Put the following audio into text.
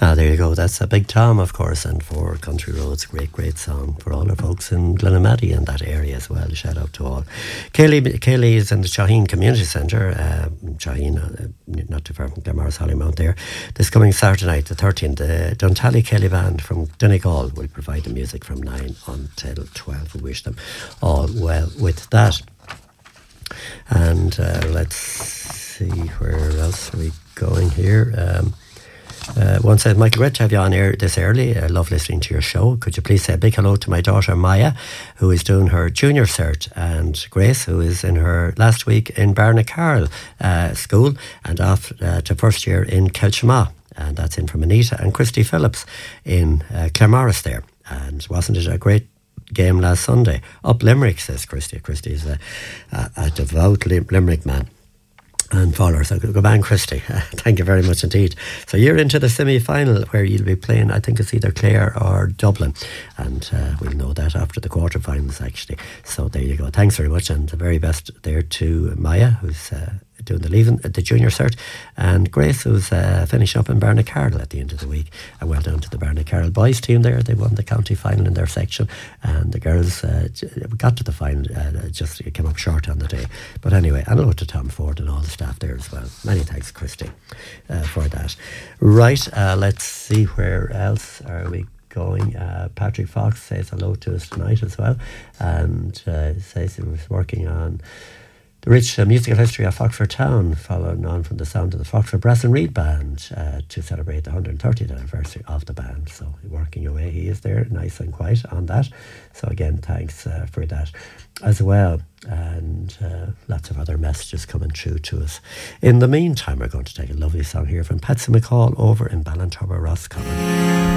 There you go. That's a Big Tom, of course, and for Country Roads, great song for all our folks in Glenamaddy and that area as well. Shout out to all. Kaylee is in the Shaheen Community Centre, Shaheen, not too far from Glenmorris Hollymount there. This coming Saturday night, the 13th, the Duntally Kelly Band from Donegal will provide the music from 9 until 12. We wish them all well with that. And let's see, where else are we going here? One said, Michael, great to have you on air this early. I love listening to your show. Could you please say a big hello to my daughter Maya, who is doing her junior cert, and Grace, who is in her last week in Barnacarl school and off to first year in Kelchama. And that's in from Anita and Christy Phillips in Claremorris there. And wasn't it a great game last Sunday? Up Limerick, says Christy. Christy is a devout Limerick man and follower. So go back, Christy. Thank you very much indeed. So you're into the semi-final where you'll be playing, I think it's either Clare or Dublin, and we'll know that after the quarterfinals actually. So there you go. Thanks very much, and the very best there to Maya, who's doing the junior cert, and Grace, who's finishing up in Barnacarl at the end of the week. And well done to the Barnacarl boys team there. They won the county final in their section, and the girls got to the final, just came up short on the day. But anyway, and hello to Tom Ford and all the staff there as well. Many thanks, Christy, for that. Right, let's see, where else are we going? Patrick Fox says hello to us tonight as well, and says he was working on the rich musical history of Foxford Town, following on from the sound of the Foxford Brass and Reed Band to celebrate the 130th anniversary of the band. So working away, he is there, nice and quiet on that. So again, thanks for that as well. And lots of other messages coming through to us. In the meantime, we're going to take a lovely song here from Patsy McCall over in Ballintober Roscommon.